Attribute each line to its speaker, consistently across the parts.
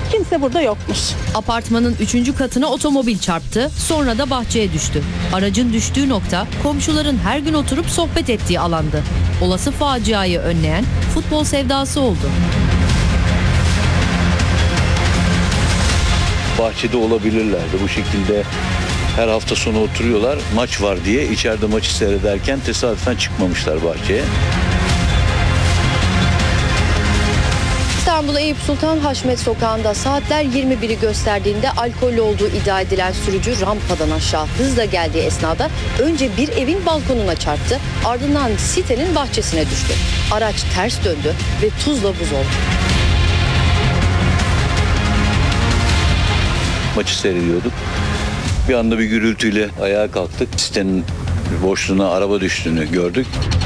Speaker 1: Kimse burada yokmuş.
Speaker 2: Apartmanın 3. katına otomobil çarptı, sonra da bahçeye düştü. Aracın düştüğü nokta komşuların her gün oturup sohbet ettiği alandı. Olası faciayı önleyen futbol sevdası oldu.
Speaker 3: Bahçede olabilirlerdi. Bu şekilde her hafta sonu oturuyorlar. Maç var diye içeride maçı seyrederken tesadüfen çıkmamışlar bahçeye.
Speaker 4: İstanbul Eyüp Sultan Haşmet Sokağı'nda saatler 21'i gösterdiğinde alkollü olduğu iddia edilen sürücü rampadan aşağı hızla geldiği esnada önce bir evin balkonuna çarptı, ardından sitenin bahçesine düştü. Araç ters döndü ve tuzla buz oldu.
Speaker 3: Maçı seyrediyorduk. Bir anda bir gürültüyle ayağa kalktık. Sitenin boşluğuna araba düştüğünü gördük.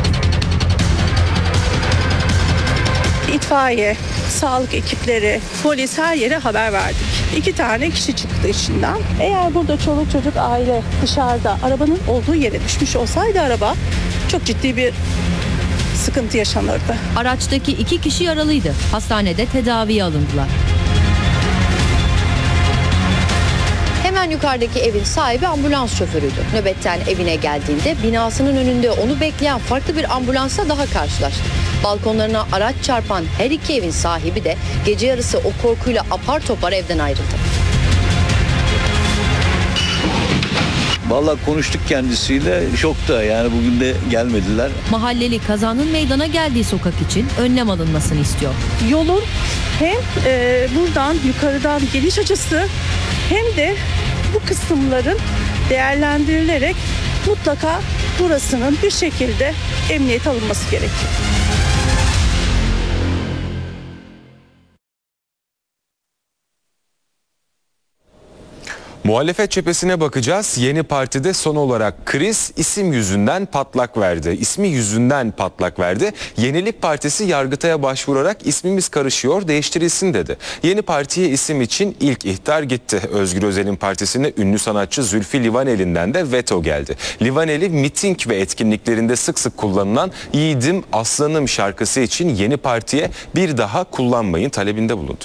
Speaker 1: İtfaiye, sağlık ekipleri, polis her yere haber verdik. 2 tane kişi çıktı içinden. Eğer burada çoluk çocuk aile dışarıda arabanın olduğu yere düşmüş olsaydı araba çok ciddi bir sıkıntı yaşanırdı.
Speaker 2: Araçtaki 2 kişi yaralıydı. Hastanede tedaviye alındılar.
Speaker 4: Hemen yukarıdaki evin sahibi ambulans şoförüydü. Nöbetten evine geldiğinde binasının önünde onu bekleyen farklı bir ambulansla daha karşılaştı. Balkonlarına araç çarpan her iki evin sahibi de gece yarısı o korkuyla apar topar evden ayrıldı.
Speaker 3: Vallahi konuştuk kendisiyle, şokta, yani bugün de gelmediler.
Speaker 2: Mahalleli kazanın meydana geldiği sokak için önlem alınmasını istiyor.
Speaker 1: Yolun hem buradan yukarıdan geliş açısı hem de bu kısımların değerlendirilerek mutlaka burasının bir şekilde emniyete alınması gerekiyor.
Speaker 5: Muhalefet cephesine bakacağız. Yeni partide son olarak kriz isim yüzünden patlak verdi. İsmi yüzünden patlak verdi. Yenilik Partisi Yargıtay'a başvurarak ismimiz karışıyor, değiştirilsin dedi. Yeni partiye isim için ilk ihtar gitti. Özgür Özel'in partisine ünlü sanatçı Zülfü Livaneli'nden de veto geldi. Livaneli miting ve etkinliklerinde sık sık kullanılan "Yiğidim Aslanım" şarkısı için yeni partiye bir daha kullanmayın talebinde bulundu.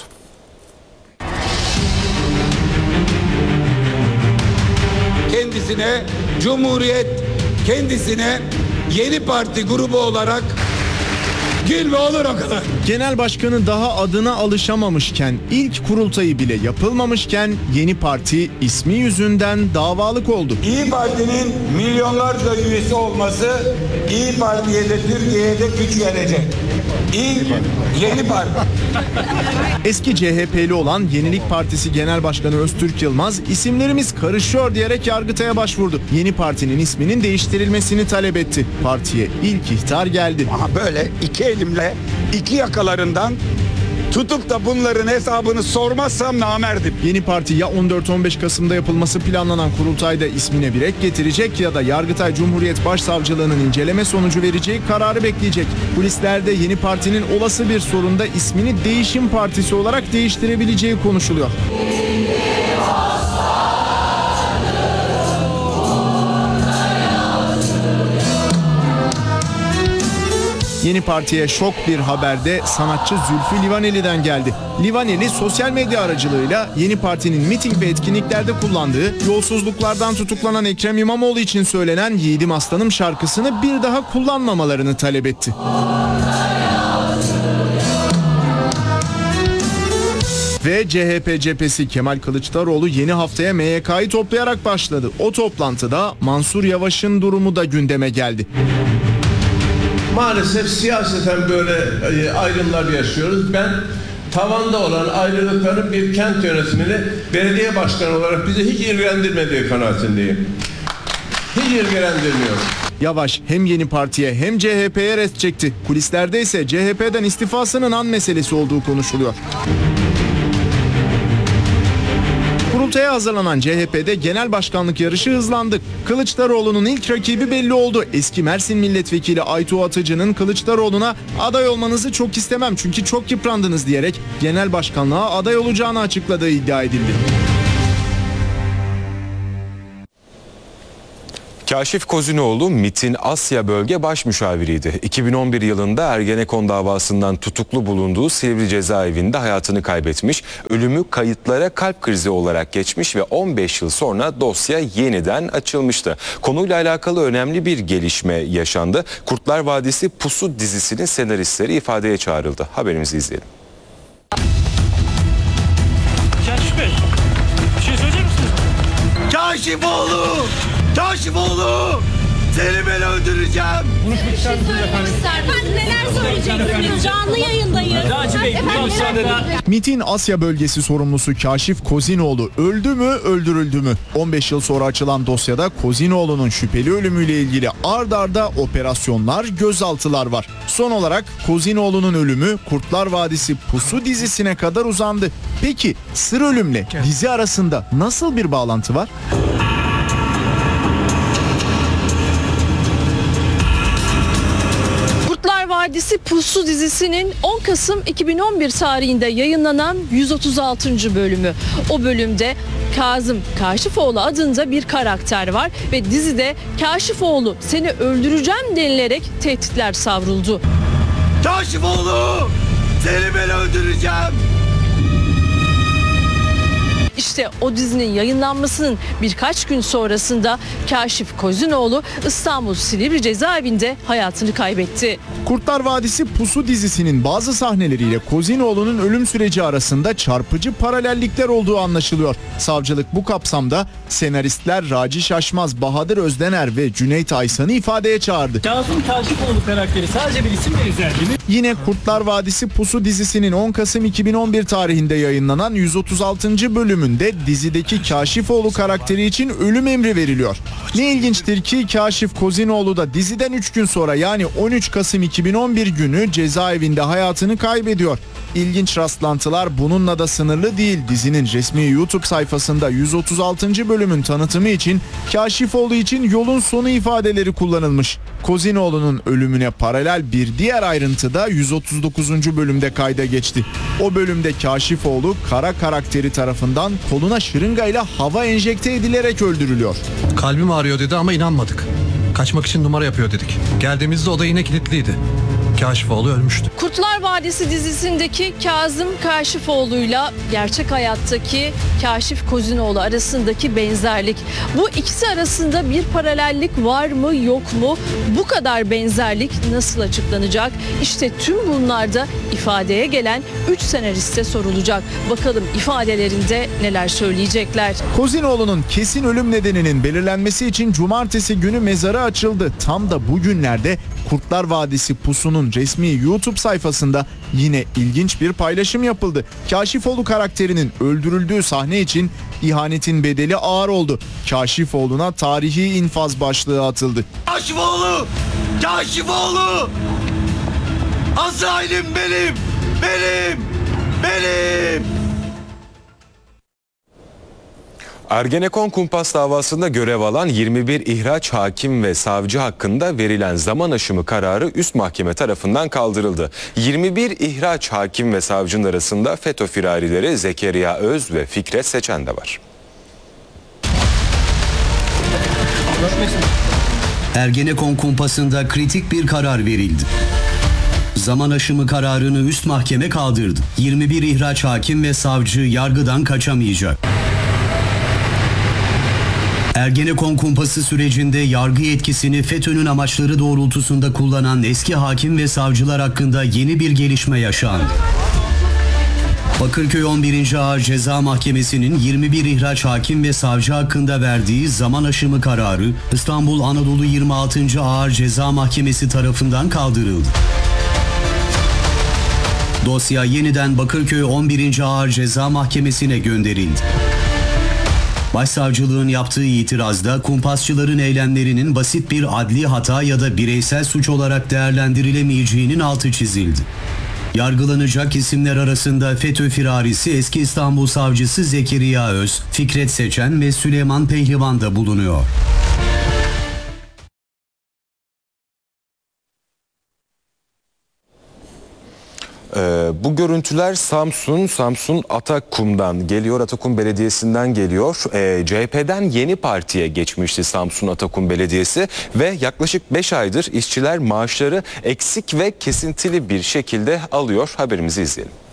Speaker 6: Kendisine Cumhuriyet, kendisine Yeni Parti grubu olarak gül ve olur o kadar.
Speaker 7: Genel başkanı daha adına alışamamışken, ilk kurultayı bile yapılmamışken Yeni Parti ismi yüzünden davalık oldu.
Speaker 6: İyi Parti'nin milyonlarca üyesi olması İyi Parti'ye de Türkiye'ye de güç verecek. Yeni Parti.
Speaker 7: Eski CHP'li olan Yenilik Partisi Genel Başkanı Öztürk Yılmaz isimlerimiz karışıyor diyerek Yargıtay'a başvurdu. Yeni Parti'nin isminin değiştirilmesini talep etti. Partiye ilk ihtar geldi.
Speaker 6: Ama böyle iki elimle iki yakalarından tutup da bunların hesabını sormazsam namerdim.
Speaker 7: Yeni Parti ya 14-15 Kasım'da yapılması planlanan kurultayda ismine bir ek getirecek ya da Yargıtay Cumhuriyet Başsavcılığı'nın inceleme sonucu vereceği kararı bekleyecek. Kulislerde Yeni Parti'nin olası bir sorunda ismini Değişim Partisi olarak değiştirebileceği konuşuluyor. Yeni Parti'ye şok bir haber de sanatçı Zülfü Livaneli'den geldi. Livaneli sosyal medya aracılığıyla Yeni Parti'nin miting ve etkinliklerde kullandığı yolsuzluklardan tutuklanan Ekrem İmamoğlu için söylenen "Yiğidim Aslanım" şarkısını bir daha kullanmamalarını talep etti. Ve CHP cephesi Kemal Kılıçdaroğlu yeni haftaya MYK'yı toplayarak başladı. O toplantıda Mansur Yavaş'ın durumu da gündeme geldi.
Speaker 8: Maalesef siyaseten böyle ayrımlar yaşıyoruz. Ben tavanda olan ayrılıkların bir kent yönetimini belediye başkanı olarak bizi hiç ilgilendirmediği kanaatindeyim. Hiç ilgilendirmiyor.
Speaker 7: Yavaş hem Yeni Parti'ye hem CHP'ye rest çekti. Kulislerde ise CHP'den istifasının an meselesi olduğu konuşuluyor. Kurultaya hazırlanan CHP'de genel başkanlık yarışı hızlandı. Kılıçdaroğlu'nun ilk rakibi belli oldu. Eski Mersin Milletvekili Aytuğ Atıcı'nın Kılıçdaroğlu'na "aday olmanızı çok istemem çünkü çok yıprandınız" diyerek genel başkanlığa aday olacağını açıkladığı iddia edildi.
Speaker 5: Kaşif Kozinoğlu MİT'in Asya Bölge Baş Müşaviriydi. 2011 yılında Ergenekon davasından tutuklu bulunduğu Silivri cezaevinde hayatını kaybetmiş. Ölümü kayıtlara kalp krizi olarak geçmiş ve 15 yıl sonra dosya yeniden açılmıştı. Konuyla alakalı önemli bir gelişme yaşandı. Kurtlar Vadisi Pusu dizisinin senaristleri ifadeye çağrıldı. Haberimizi izleyelim.
Speaker 9: Kaşif Bey, bir şey söyleyecek misiniz?
Speaker 10: Kaşifoğlu! Kaşifoğlu! Seni ben öldüreceğim.
Speaker 9: Konuşmak ister misiniz efendim?
Speaker 11: Ben neler söyleyeceksiniz? Canlı yayındayım.
Speaker 9: Raci Bey, bu aşağıda.
Speaker 7: MİT'in Asya bölgesi sorumlusu Kaşif Kozinoğlu öldü mü, öldürüldü mü? 15 yıl sonra açılan dosyada Kozinoğlu'nun şüpheli ölümüyle ilgili ard arda operasyonlar, gözaltılar var. Son olarak Kozinoğlu'nun ölümü Kurtlar Vadisi Pusu dizisine kadar uzandı. Peki sır ölümle dizi arasında nasıl bir bağlantı var?
Speaker 11: Kurtlar Vadisi Pusu dizisinin 10 Kasım 2011 tarihinde yayınlanan 136. bölümü. O bölümde Kazım Kaşifoğlu adında bir karakter var ve dizide Kaşifoğlu seni öldüreceğim denilerek tehditler savruldu.
Speaker 10: Kaşifoğlu! Seni ben öldüreceğim.
Speaker 11: İşte o dizinin yayınlanmasının birkaç gün sonrasında Kaşif Kozinoğlu İstanbul Silivri cezaevinde hayatını kaybetti.
Speaker 7: Kurtlar Vadisi Pusu dizisinin bazı sahneleriyle Kozinoğlu'nun ölüm süreci arasında çarpıcı paralellikler olduğu anlaşılıyor. Savcılık bu kapsamda senaristler Raci Şaşmaz, Bahadır Özdener ve Cüneyt Aysan'ı ifadeye çağırdı.
Speaker 9: Kazım Kaşifoğlu karakteri sadece bir isim mi özelliği mi?
Speaker 7: Yine Kurtlar Vadisi Pusu dizisinin 10 Kasım 2011 tarihinde yayınlanan 136. bölümünde dizideki Kaşifoğlu karakteri için ölüm emri veriliyor. Ne ilginçtir ki Kaşif Kozinoğlu da diziden 3 gün sonra yani 13 Kasım 2011 günü cezaevinde hayatını kaybediyor. İlginç rastlantılar bununla da sınırlı değil. Dizinin resmi YouTube sayfasında 136. bölümün tanıtımı için Kaşifoğlu için yolun sonu ifadeleri kullanılmış. Kozinoğlu'nun ölümüne paralel bir diğer ayrıntı da 139. bölümde kayda geçti. O bölümde Kaşifoğlu kara karakteri tarafından koluna şırıngayla hava enjekte edilerek öldürülüyor.
Speaker 12: Kalbim ağrıyor dedi ama inanmadık. Kaçmak için numara yapıyor dedik. Geldiğimizde oda yine kilitliydi. Kaşifoğlu ölmüştü.
Speaker 11: Kurtlar Vadisi dizisindeki Kazım Kaşifoğlu'yla gerçek hayattaki Kaşif Kozinoğlu arasındaki benzerlik. Bu ikisi arasında bir paralellik var mı yok mu? Bu kadar benzerlik nasıl açıklanacak? İşte tüm bunlarda ifadeye gelen 3 senariste sorulacak. Bakalım ifadelerinde neler söyleyecekler.
Speaker 7: Kozinoğlu'nun kesin ölüm nedeninin belirlenmesi için cumartesi günü mezarı açıldı. Tam da bu günlerde Kurtlar Vadisi Pusu'nun resmi YouTube sayfasında yine ilginç bir paylaşım yapıldı. Kaşifoğlu karakterinin öldürüldüğü sahne için ihanetin bedeli ağır oldu. Kaşifoğlu'na tarihi infaz başlığı atıldı.
Speaker 10: Kaşifoğlu! Kaşifoğlu! Azrail'im benim! Benim! Benim!
Speaker 5: Ergenekon kumpas davasında görev alan 21 ihraç hakim ve savcı hakkında verilen zaman aşımı kararı üst mahkeme tarafından kaldırıldı. 21 ihraç hakim ve savcının arasında FETÖ firarileri Zekeriya Öz ve Fikret Seçen de var.
Speaker 13: Ergenekon kumpasında kritik bir karar verildi. Zaman aşımı kararını üst mahkeme kaldırdı. 21 ihraç hakim ve savcı yargıdan kaçamayacak. Ergenekon kumpası sürecinde yargı yetkisini FETÖ'nün amaçları doğrultusunda kullanan eski hakim ve savcılar hakkında yeni bir gelişme yaşandı. Bakırköy 11. Ağır Ceza Mahkemesi'nin 21 ihraç hakim ve savcı hakkında verdiği zaman aşımı kararı İstanbul Anadolu 26. Ağır Ceza Mahkemesi tarafından kaldırıldı. Dosya yeniden Bakırköy 11. Ağır Ceza Mahkemesi'ne gönderildi. Başsavcılığın yaptığı itirazda kumpasçıların eylemlerinin basit bir adli hata ya da bireysel suç olarak değerlendirilemeyeceğinin altı çizildi. Yargılanacak isimler arasında FETÖ firarisi eski İstanbul Savcısı Zekeriya Öz, Fikret Seçen ve Süleyman Pehlivan da bulunuyor.
Speaker 5: Bu görüntüler Samsun Atakum'dan geliyor. Atakum Belediyesi'nden geliyor. CHP'den Yeni Parti'ye geçmişti Samsun Atakum Belediyesi ve yaklaşık 5 aydır işçiler maaşları eksik ve kesintili bir şekilde alıyor. Haberimizi izleyelim.